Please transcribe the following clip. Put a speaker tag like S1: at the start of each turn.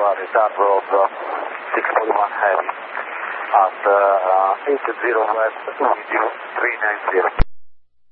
S1: retard of 641 heavy at 80 west with you 390.